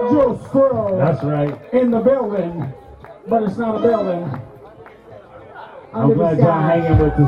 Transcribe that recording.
Joe Squirrel. That's right. In the building, but it's not a building. I'm glad y'all hanging with us